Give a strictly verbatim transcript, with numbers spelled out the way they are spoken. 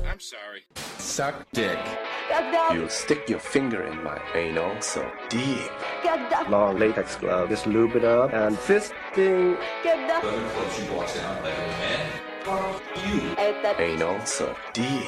I'm sorry. Suck dick. كذاب You stick your finger in my anal so deep. كذاب Long latex glove, just lube it up and fisting. كذاب Other clubs she walks out like, man, fuck you. أنت Anal so deep.